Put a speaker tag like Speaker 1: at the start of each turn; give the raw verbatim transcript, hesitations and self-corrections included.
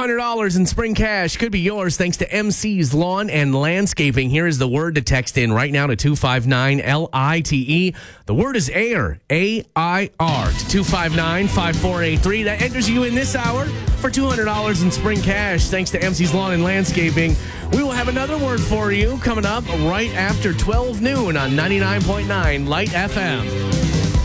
Speaker 1: hundred dollars in spring cash could be yours thanks to M C's Lawn and Landscaping. Here is the word to text in right now to two five nine L I T E. The word is air, A I R, to two five nine, five four eight three. That enters you in this hour for two hundred dollars in spring cash thanks to M C's Lawn and Landscaping. We will have another word for you coming up right after twelve noon on ninety-nine point nine Light F M.